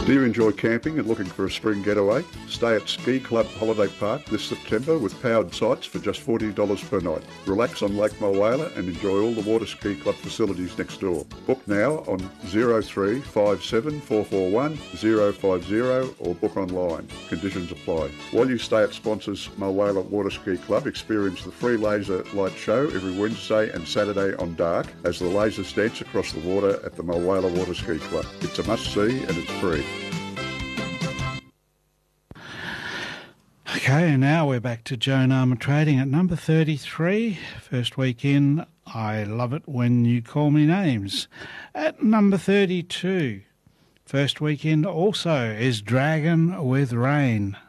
Do you enjoy camping and looking for a spring getaway? Stay at Ski Club Holiday Park this September with powered sites for just $40 per night. Relax on Lake Mulwala and enjoy all the Water Ski Club facilities next door. Book now on 0357 441 050 or book online. Conditions apply. While you stay at sponsors Mulwala Water Ski Club, experience the free laser light show every Wednesday and Saturday on Dark as the lasers dance across the water at the Mulwala Water Ski Club. It's a must-see and it's free. Okay, now we're back to Joan Armour Trading at number 33. First week in, I love it when you call me names. At number 32, first week in also is Dragon with Rain.